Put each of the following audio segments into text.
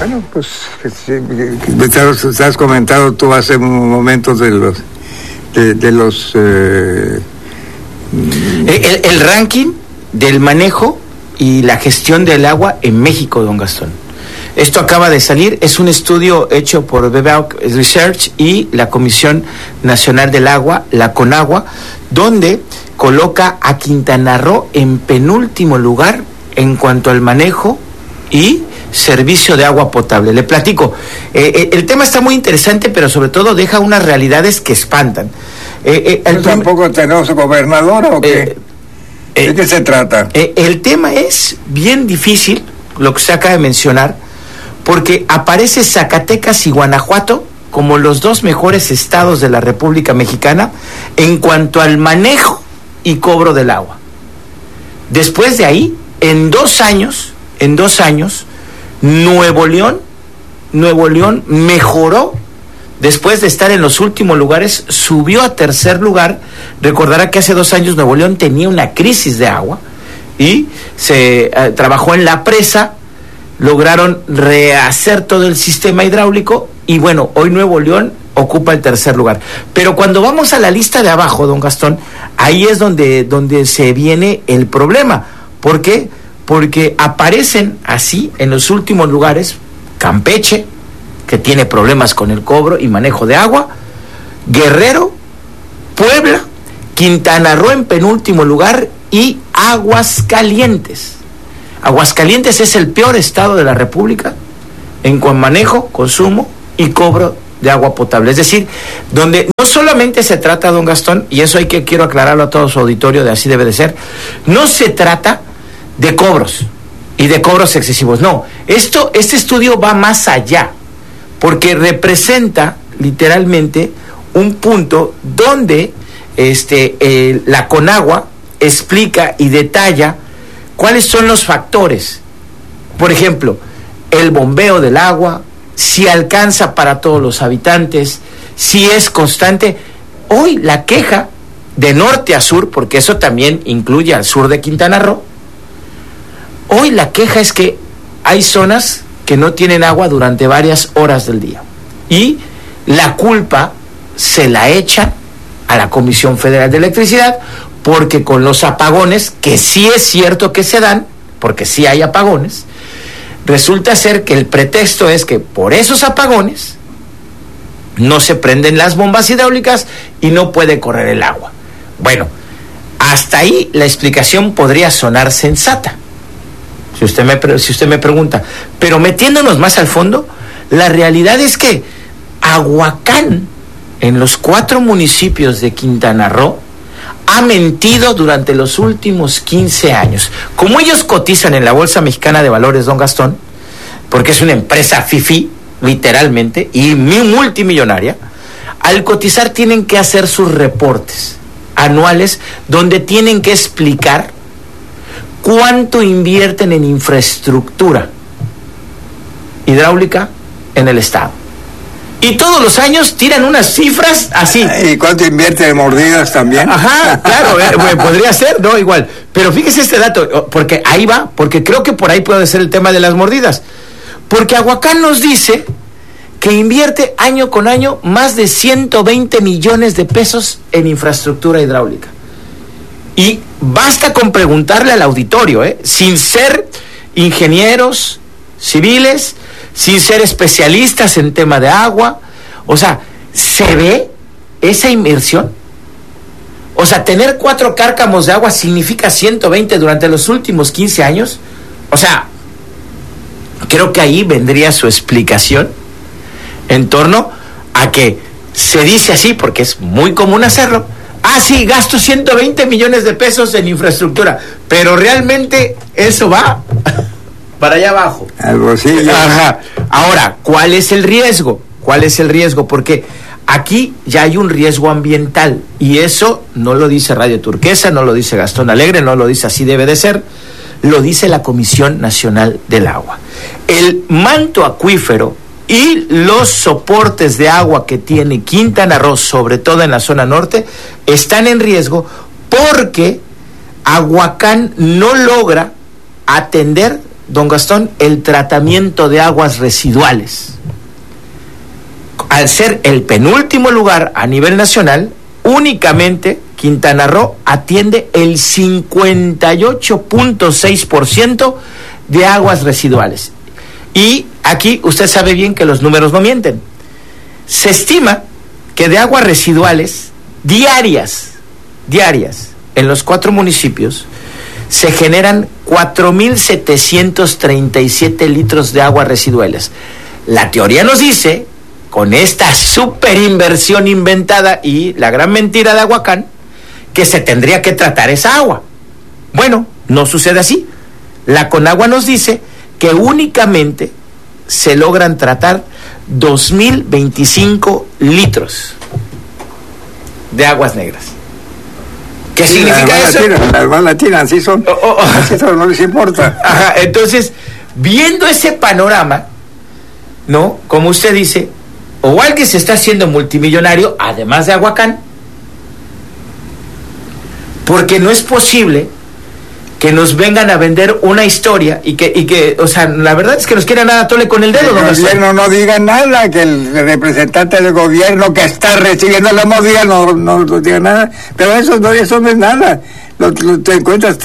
Bueno, pues te has comentado tú hace momentos el ranking del manejo y la gestión del agua en México, don Gastón. Esto acaba de salir, es un estudio hecho por BBVA Research y la Comisión Nacional del Agua, la CONAGUA, donde coloca a Quintana Roo en penúltimo lugar en cuanto al manejo y servicio de agua potable. Le platico, el tema está muy interesante, pero sobre todo deja unas realidades que espantan. ¿Tampoco tenemos gobernador o qué? ¿De qué se trata? El tema es bien difícil, lo que usted acaba de mencionar, porque aparece Zacatecas y Guanajuato como los dos mejores estados de la República Mexicana en cuanto al manejo y cobro del agua. Después de ahí, en dos años, Nuevo León mejoró. Después de estar en los últimos lugares, subió a tercer lugar. Recordará que hace 2 años Nuevo León tenía una crisis de agua y se trabajó en la presa, lograron rehacer todo el sistema hidráulico y bueno, hoy Nuevo León ocupa el tercer lugar. Pero cuando vamos a la lista de abajo, don Gastón, ahí es donde se viene el problema. ¿Por qué? Porque aparecen así en los últimos lugares Campeche, que tiene problemas con el cobro y manejo de agua, Guerrero, Puebla, Quintana Roo en penúltimo lugar y Aguascalientes. Aguascalientes es el peor estado de la República en cuanto a manejo, consumo y cobro de agua potable. Es decir, donde no solamente se trata, don Gastón, y eso quiero aclararlo a todo su auditorio, de así debe de ser, no se trata de cobros y de cobros excesivos. No, este estudio va más allá, porque representa literalmente un punto donde la CONAGUA explica y detalla cuáles son los factores. Por ejemplo, el bombeo del agua, si alcanza para todos los habitantes, si es constante. Hoy la queja de norte a sur, porque eso también incluye al sur de Quintana Roo, hoy la queja es que hay zonas que no tienen agua durante varias horas del día. Y la culpa se la echa a la Comisión Federal de Electricidad, porque con los apagones, que sí es cierto que se dan, porque sí hay apagones, resulta ser que el pretexto es que por esos apagones no se prenden las bombas hidráulicas y no puede correr el agua. Bueno, hasta ahí la explicación podría sonar sensata, si usted me pregunta. Pero metiéndonos más al fondo, la realidad es que Aguacán, en los 4 municipios de Quintana Roo, ha mentido durante los últimos 15 años. Como ellos cotizan en la Bolsa Mexicana de Valores, don Gastón, porque es una empresa fifí, literalmente, y multimillonaria, al cotizar tienen que hacer sus reportes anuales donde tienen que explicar cuánto invierten en infraestructura hidráulica en el estado. Y todos los años tiran unas cifras así. ¿Y cuánto invierte de mordidas también? Ajá, claro, podría ser, ¿no? Igual. Pero fíjese este dato, porque ahí va, porque creo que por ahí puede ser el tema de las mordidas. Porque Aguacán nos dice que invierte año con año más de 120 millones de pesos en infraestructura hidráulica. Y basta con preguntarle al auditorio, sin ser ingenieros civiles, sin ser especialistas en tema de agua. O sea, ¿se ve esa inversión? O sea, tener 4 cárcamos de agua significa 120 durante los últimos 15 años. O sea, creo que ahí vendría su explicación en torno a que se dice así, porque es muy común hacerlo. Ah, sí, gasto 120 millones de pesos en infraestructura, pero realmente eso va para allá abajo. Algo así. Ajá. Ahora, ¿cuál es el riesgo? Porque aquí ya hay un riesgo ambiental, y eso no lo dice Radio Turquesa, no lo dice Gastón Alegre, no lo dice Así Debe de Ser, lo dice la Comisión Nacional del Agua. El manto acuífero y los soportes de agua que tiene Quintana Roo, sobre todo en la zona norte, están en riesgo porque Aguacán no logra atender don Gastón, el tratamiento de aguas residuales. Al ser el penúltimo lugar a nivel nacional, únicamente Quintana Roo atiende el 58.6% de aguas residuales. Y aquí usted sabe bien que los números no mienten. Se estima que de aguas residuales diarias, en los 4 municipios, se generan 4.737 litros de aguas residuales. La teoría nos dice, con esta superinversión inventada y la gran mentira de Aguacán, que se tendría que tratar esa agua. Bueno, no sucede así. La Conagua nos dice que únicamente se logran tratar 2.025 litros de aguas negras. ¿Qué significa eso? Las más latinas, así son. Así son, no les importa. Ajá, entonces, viendo ese panorama, ¿no? Como usted dice, o alguien se está haciendo multimillonario, además de Aguacán, porque no es posible que nos vengan a vender una historia y que, o sea, la verdad es que nos quieren dar a tole con el dedo. El gobierno no diga nada, que el representante del gobierno que está recibiendo la mordida no diga nada, pero eso no es nada. Te encuentras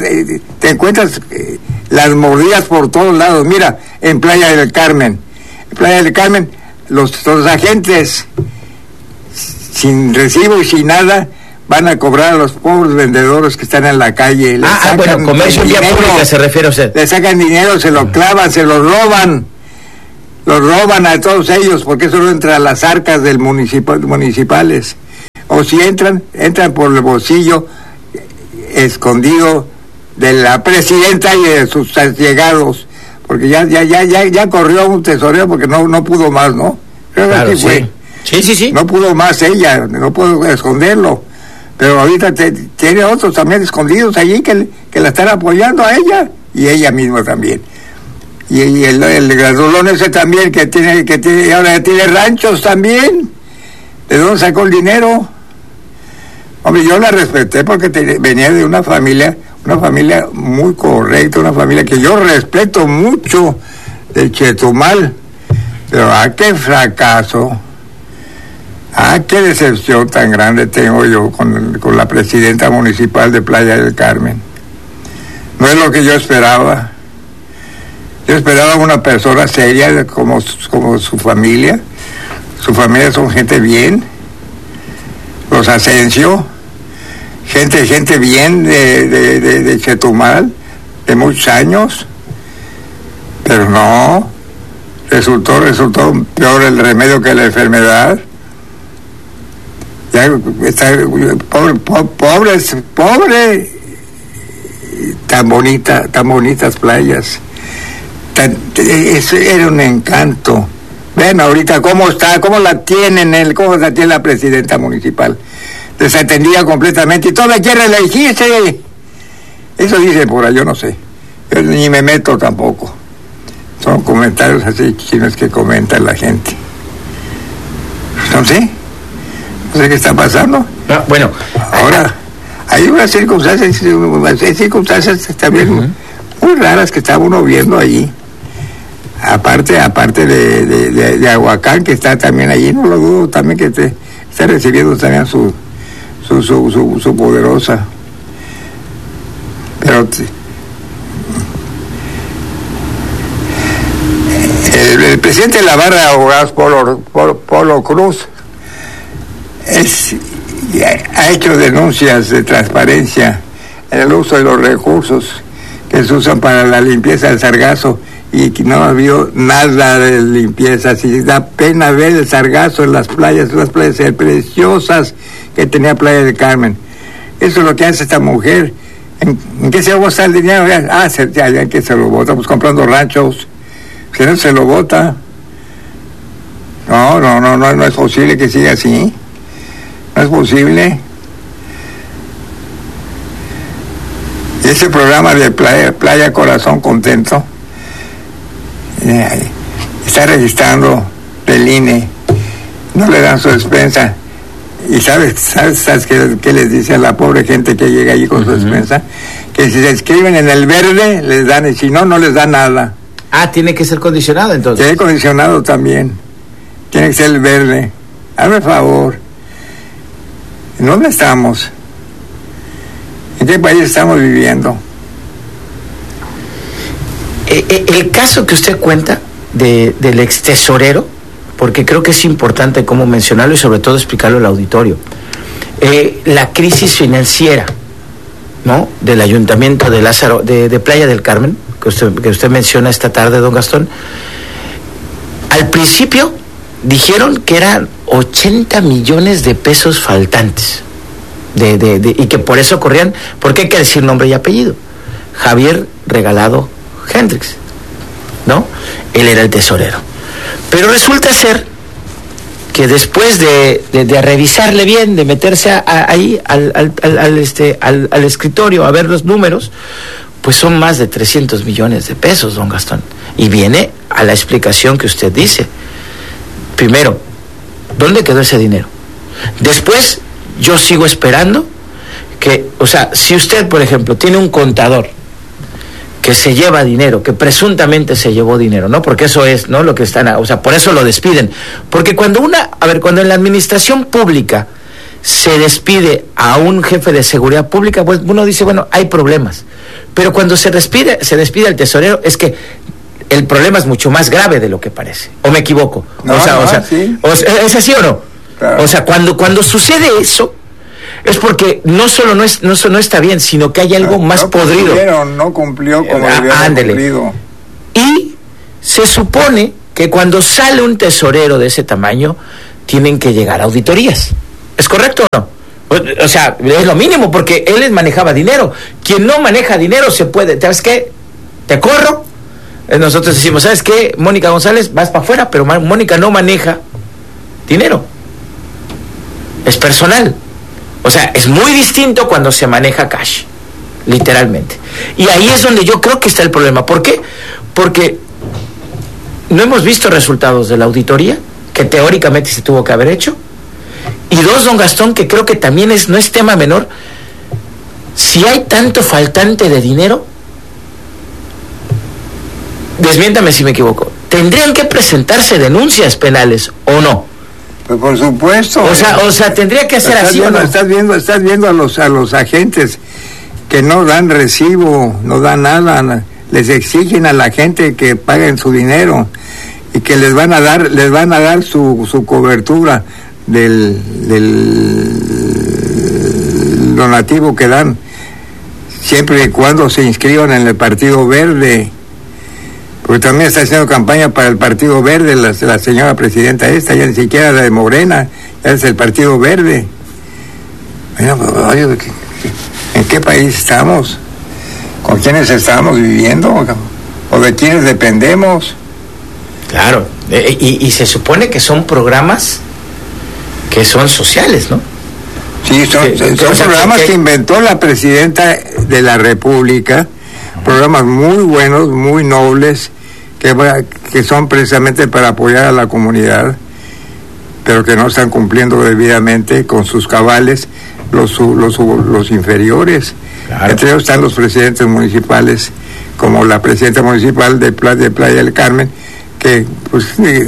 las mordidas por todos lados. Mira, en Playa del Carmen, los agentes sin recibo y sin nada van a cobrar a los pobres vendedores que están en la calle. Bueno, comercio en vía pública se refiere a usted. Le sacan dinero, se lo clavan, se lo roban. Los roban a todos ellos, porque eso no entra a las arcas del municipales. O si entran por el bolsillo escondido de la presidenta y de sus allegados. Porque ya corrió un tesorero porque no pudo más, ¿no? Claro, sí. Fue. Sí. No pudo más ella, no pudo esconderlo. Pero ahorita tiene otros también escondidos allí que la están apoyando a ella y ella misma también. Y el granulón ese también que tiene ahora tiene ranchos también. ¿De dónde sacó el dinero? Hombre, yo la respeté porque venía de una familia muy correcta, una familia que yo respeto mucho, de Chetumal. Pero qué fracaso. Qué decepción tan grande tengo yo con la presidenta municipal de Playa del Carmen. No es lo que yo esperaba. Yo esperaba una persona seria como su familia. Su familia son gente bien. Los Asensio, gente bien de Chetumal, de muchos años. Pero no, resultó peor el remedio que la enfermedad. Ya está pobre, tan bonitas playas, eso era un encanto. Ven ahorita cómo la tiene la presidenta municipal, desatendida completamente y todavía quiere elegirse. Eso dicen por ahí, yo no sé, yo ni me meto tampoco, son comentarios así chinos que comenta la gente, no sé qué está pasando. Bueno, ahora hay unas circunstancias también muy raras que está uno viendo allí, aparte de Aguacán, que está también allí, no lo dudo también que está recibiendo también su poderosa, pero el presidente de la barra de abogados, Polo Cruz, ha hecho denuncias de transparencia en el uso de los recursos que se usan para la limpieza del sargazo y que no ha habido nada de limpieza. Si da pena ver el sargazo en las playas preciosas que tenía Playa del Carmen. Eso es lo que hace esta mujer. ¿En qué se bota el dinero? Ya que se lo bota, pues comprando ranchos. Si no se lo bota. No es posible que siga así. No es posible. Ese programa de Playa Corazón Contento está registrando del INE, no le dan su despensa. ¿Y sabes qué les dice a la pobre gente que llega allí con su despensa? que si se inscriben en el verde les dan, y si no, no les dan nada. Ah, tiene que ser condicionado entonces. Tiene condicionado también. Tiene que ser el verde. Hazme favor. ¿En dónde estamos? ¿En qué país estamos viviendo? El caso que usted cuenta del ex tesorero, porque creo que es importante cómo mencionarlo y sobre todo explicarlo al auditorio. La crisis financiera, ¿no?, del ayuntamiento de Lázaro, de Playa del Carmen, que usted menciona esta tarde, don Gastón. Al principio dijeron que eran 80 millones de pesos faltantes, y que por eso corrían, porque hay que decir nombre y apellido. Javier Regalado Hendrix, ¿no? Él era el tesorero. Pero resulta ser que después de revisarle bien, de meterse ahí al escritorio a ver los números, pues son más de 300 millones de pesos, don Gastón. Y viene a la explicación que usted dice. Primero, ¿dónde quedó ese dinero? Después, yo sigo esperando que, o sea, si usted, por ejemplo, tiene un contador que se lleva dinero, que presuntamente se llevó dinero, ¿no? Porque eso es, ¿no?, lo que están, o sea, por eso lo despiden. Porque cuando cuando en la administración pública se despide a un jefe de seguridad pública, pues uno dice, bueno, hay problemas. Pero cuando se despide al tesorero, es que el problema es mucho más grave de lo que parece. ¿O me equivoco? No, sí. ¿Es así o no? Claro. O sea, cuando sucede eso, es porque no solo no está bien, sino que hay algo más podrido. No cumplió como debía haber cumplido. Y se supone que cuando sale un tesorero de ese tamaño, tienen que llegar auditorías. ¿Es correcto o no? O sea, es lo mínimo, porque él les manejaba dinero. Quien no maneja dinero se puede, ¿sabes qué? Te corro. Nosotros decimos, ¿sabes qué? Mónica González, vas para afuera, pero Mónica no maneja dinero. Es personal. O sea, es muy distinto cuando se maneja cash, literalmente. Y ahí es donde yo creo que está el problema. ¿Por qué? Porque no hemos visto resultados de la auditoría, que teóricamente se tuvo que haber hecho. Y dos, don Gastón, que creo que también no es tema menor. Si hay tanto faltante de dinero, desmiéntame si me equivoco, ¿tendrían que presentarse denuncias penales o no? Pues por supuesto. O sea, tendría que ser así, ¿o no? Estás viendo a los agentes que no dan recibo, no dan nada, les exigen a la gente que paguen su dinero y que les van a dar su cobertura del donativo que dan, siempre y cuando se inscriban en el Partido Verde. Porque también está haciendo campaña para el Partido Verde, la señora presidenta esta, ya ni siquiera la de Morena, ya es el Partido Verde. Bueno, ¿en qué país estamos? ¿Con quiénes estamos viviendo? ¿O de quiénes dependemos? Claro, y se supone que son programas que son sociales, ¿no? Sí, son programas que inventó la presidenta de la República, programas muy buenos, muy nobles, que son precisamente para apoyar a la comunidad, pero que no están cumpliendo debidamente con sus cabales los inferiores. Claro. Entre ellos están los presidentes municipales, como la presidenta municipal de Playa del Carmen, que pues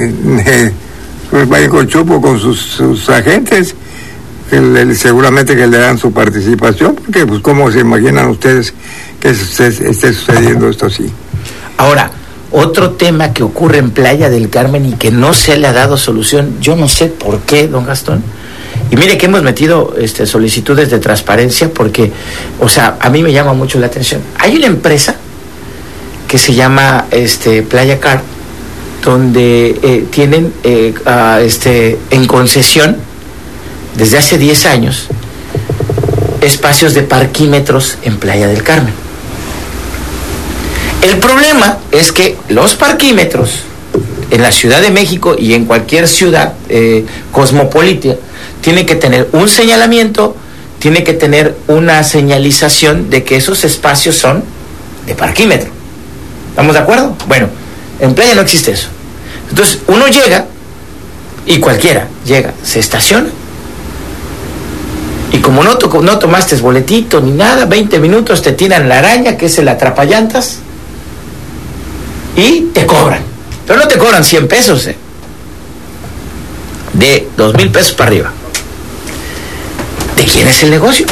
vayan con chupo con sus agentes, seguramente que le dan su participación, porque pues cómo se imaginan ustedes que esté sucediendo esto así. Ahora, otro tema que ocurre en Playa del Carmen y que no se le ha dado solución, yo no sé por qué, don Gastón. Y mire que hemos metido solicitudes de transparencia porque, o sea, a mí me llama mucho la atención. Hay una empresa que se llama Playa Car, donde tienen en concesión desde hace 10 años espacios de parquímetros en Playa del Carmen. El problema es que los parquímetros en la Ciudad de México y en cualquier ciudad cosmopolita tienen que tener un señalamiento, tiene que tener una señalización de que esos espacios son de parquímetro. ¿Estamos de acuerdo? Bueno, en Playa no existe eso. Entonces uno llega y cualquiera llega, se estaciona Y como no tomaste boletito ni nada, 20 minutos te tiran la araña, que es el atrapallantas, y te cobran. Pero no te cobran 100 pesos, de 2,000 pesos para arriba. ¿De quién es el negocio?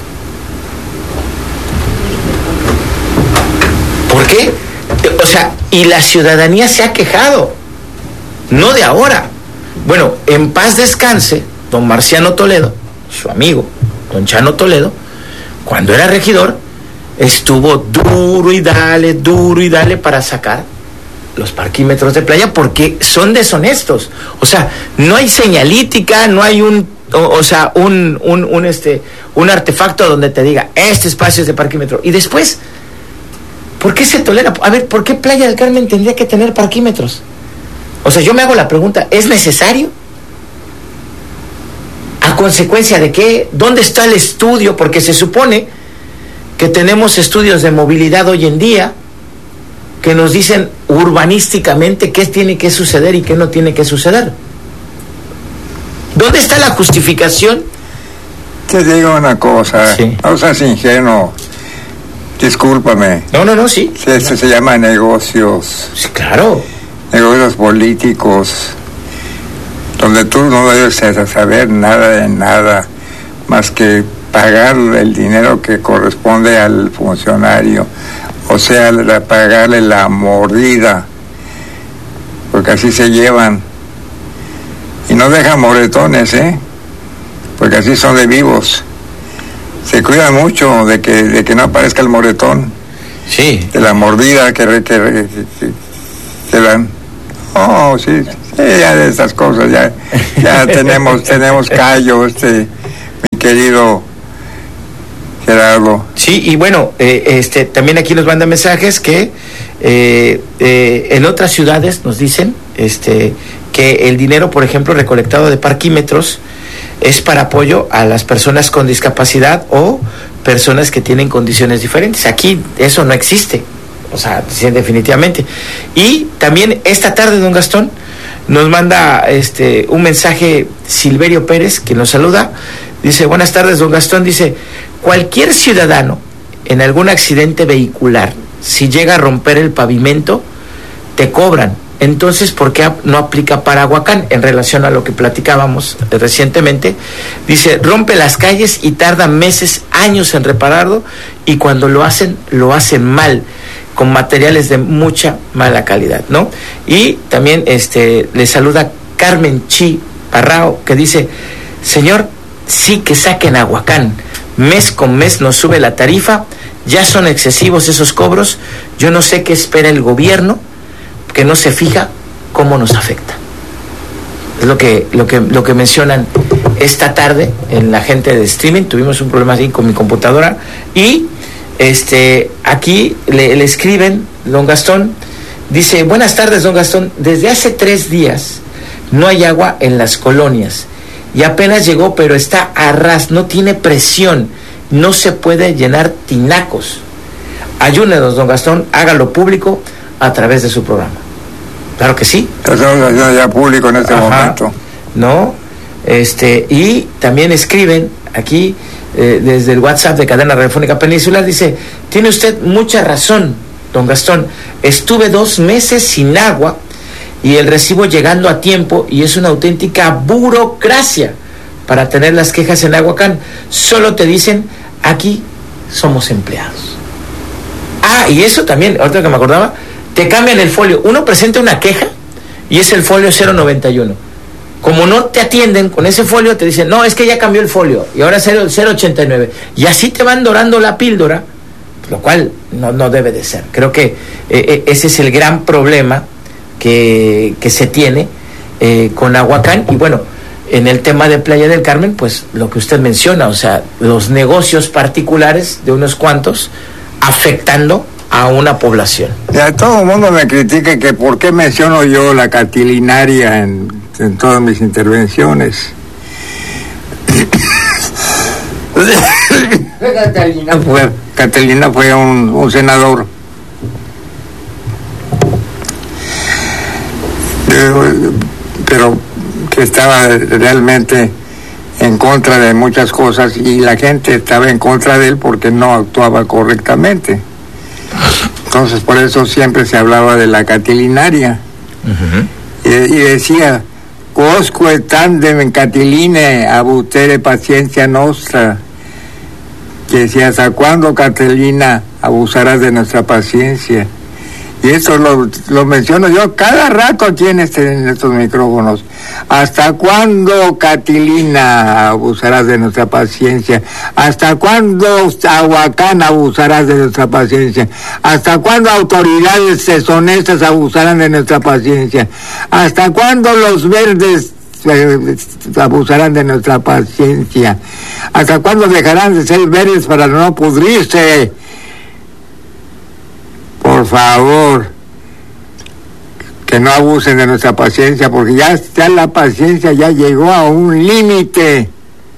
¿Por qué? O sea, y la ciudadanía se ha quejado, no de ahora. Bueno, en paz descanse don Marciano Toledo, su amigo, don Chano Toledo, cuando era regidor, estuvo duro y dale para sacar los parquímetros de playa, porque son deshonestos. O sea, no hay señalítica, no hay un artefacto donde te diga, este espacio es de parquímetro. Y después, ¿por qué se tolera? A ver, ¿por qué Playa del Carmen tendría que tener parquímetros? O sea, yo me hago la pregunta, ¿es necesario? ¿A consecuencia de qué? ¿Dónde está el estudio? Porque se supone que tenemos estudios de movilidad hoy en día que nos dicen urbanísticamente qué tiene que suceder y qué no tiene que suceder. ¿Dónde está la justificación? Te digo una cosa, sí. No seas ingenuo, discúlpame. No, sí. Esto se llama negocios. Sí, claro. Negocios políticos, donde tú no debes saber nada de nada, más que pagar el dinero que corresponde al funcionario, o sea, pagarle la mordida, porque así se llevan. Y no dejan moretones, porque así son de vivos. Se cuidan mucho de que no aparezca el moretón. Sí. De la mordida que dan. Oh, sí, ya de esas cosas, ya tenemos callo, mi querido Gerardo. Sí, y bueno, también aquí nos mandan mensajes que en otras ciudades nos dicen que el dinero, por ejemplo, recolectado de parquímetros es para apoyo a las personas con discapacidad o personas que tienen condiciones diferentes. Aquí eso no existe, o sea, sí, definitivamente. Y también esta tarde, don Gastón, nos manda un mensaje Silverio Pérez, que nos saluda. Dice, buenas tardes, don Gastón. Dice, cualquier ciudadano en algún accidente vehicular, si llega a romper el pavimento, te cobran. Entonces, ¿por qué no aplica para Aguacán? En relación a lo que platicábamos recientemente, dice, rompe las calles y tarda meses, años en repararlo, y cuando lo hacen mal, con materiales de mucha mala calidad, ¿no? Y también le saluda Carmen Chi Parrao, que dice, señor, sí que saquen Aguacán, mes con mes nos sube la tarifa, ya son excesivos esos cobros, yo no sé qué espera el gobierno, que no se fija cómo nos afecta. Es lo que mencionan esta tarde en la gente de streaming. Tuvimos un problema así con mi computadora y aquí le escriben, don Gastón, dice, buenas tardes, don Gastón, desde hace 3 días no hay agua en las colonias y apenas llegó, pero está a ras, no tiene presión, no se puede llenar tinacos. Ayúdenos, don Gastón, hágalo público a través de su programa. Claro que sí. Estamos ya público en este momento. ¿No? Y también escriben aquí desde el WhatsApp de Cadena Radiofónica Peninsular, dice, tiene usted mucha razón, don Gastón, estuve 2 meses sin agua y el recibo llegando a tiempo y es una auténtica burocracia para tener las quejas en Aguacán. Solo te dicen, aquí somos empleados. Ah, y eso también, ahorita que me acordaba, te cambian el folio. Uno presenta una queja y es el folio 091. Como no te atienden con ese folio, te dicen, no, es que ya cambió el folio y ahora es 089. Y así te van dorando la píldora, lo cual no debe de ser. Creo que ese es el gran problema que se tiene con Aguacán. Y bueno, en el tema de Playa del Carmen, pues lo que usted menciona, o sea, los negocios particulares de unos cuantos afectando a una población. Ya todo el mundo me critica que por qué menciono yo la catilinaria en todas mis intervenciones. Catalina fue un senador, pero que estaba realmente en contra de muchas cosas, y la gente estaba en contra de él porque no actuaba correctamente. Entonces por eso siempre se hablaba de la catilinaria. Y decía: "Quosque tandem catiline abutere paciencia nostra", que decía: "¿hasta cuándo, Catalina, abusarás de nuestra paciencia?". Y eso lo menciono yo cada rato aquí en estos micrófonos. ¿Hasta cuándo, Catilina, abusarás de nuestra paciencia? ¿Hasta cuándo, Ahuacán, abusarás de nuestra paciencia? ¿Hasta cuándo autoridades deshonestas abusarán de nuestra paciencia? ¿Hasta cuándo los verdes abusarán de nuestra paciencia? ¿Hasta cuándo dejarán de ser verdes para no pudrirse? Por favor, que no abusen de nuestra paciencia, porque ya la paciencia ya llegó a un límite.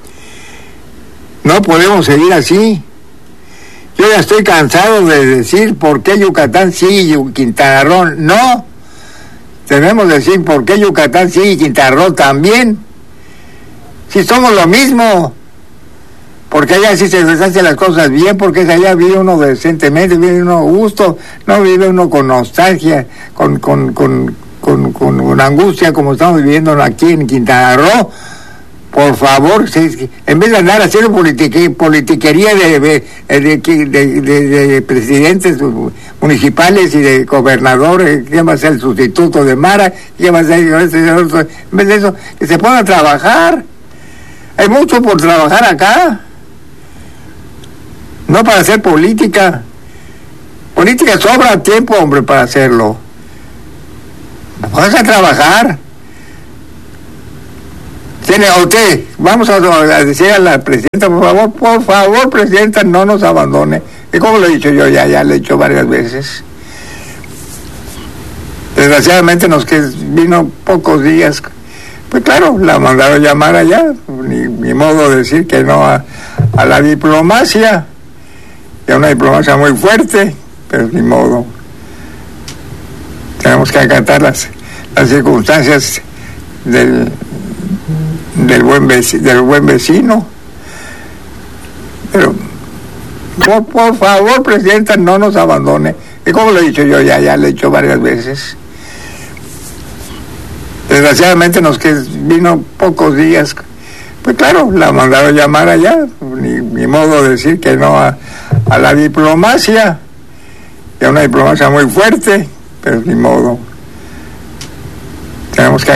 No podemos seguir así. Yo ya estoy cansado de decir por qué Yucatán sí y Quintana Roo no. Debemos decir por qué Yucatán sí y Quintana Roo también. Si somos lo mismo. Porque allá sí se les hace las cosas bien, porque allá vive uno decentemente, vive uno a gusto, no vive uno con nostalgia, con angustia, como estamos viviendo aquí en Quintana Roo. Por favor, en vez de andar haciendo politiquería de presidentes municipales y de gobernadores, ¿quién va a ser el sustituto de Mara? ¿Quién va a ser en vez de eso, que se pongan a trabajar. Hay mucho por trabajar acá. No para hacer política. Política sobra tiempo, hombre, para hacerlo. Vas a trabajar. Usted, vamos a decir a la presidenta, por favor, presidenta, no nos abandone. Y como lo he dicho yo, ya le he dicho varias veces. Desgraciadamente vino pocos días. Pues claro, la mandaron llamar allá. Ni modo de decir que no a la diplomacia. Es una diplomacia muy fuerte, pero ni modo. Tenemos que acatar las circunstancias del buen vecino. Pero por favor, presidenta, no nos abandone. Y como lo he dicho yo, ya le he dicho varias veces. Desgraciadamente vino pocos días. Pues claro, la mandaron llamar allá. Ni modo de decir que no a la diplomacia. Es una diplomacia muy fuerte, pero ni modo. Tenemos que